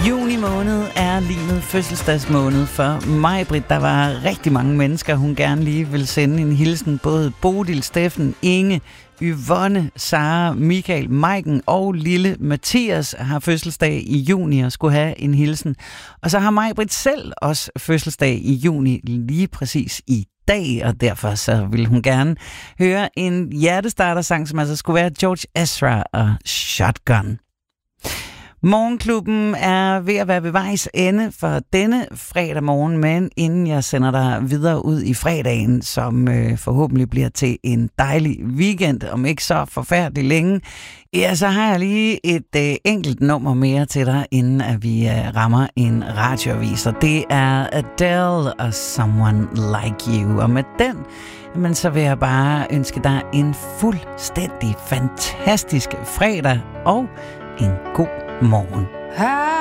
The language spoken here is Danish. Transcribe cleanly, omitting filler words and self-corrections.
Juni måned er lignende fødselsdagsmåned for Maj-Brit. Der var rigtig mange mennesker, hun gerne lige vil sende en hilsen. Både Bodil, Steffen, Inge, Yvonne, Sara, Michael, Maiken og lille Mathias har fødselsdag i juni og skulle have en hilsen. Og så har Maj-Brit selv også fødselsdag i juni, lige præcis i dag, og derfor så vil hun gerne høre en hjertestarter-sang, som altså skulle være George Ezra og Shotgun. Morgenklubben er ved at være ved vejs ende for denne fredag morgen, men inden jeg sender dig videre ud i fredagen, som forhåbentlig bliver til en dejlig weekend, om ikke så forfærdelig længe, ja, så har jeg lige et enkelt nummer mere til dig, inden at vi rammer en radioavis, og det er Adele og Someone Like You. Og med den, men så vil jeg bare ønske dig en fuldstændig fantastisk fredag og en god morgen.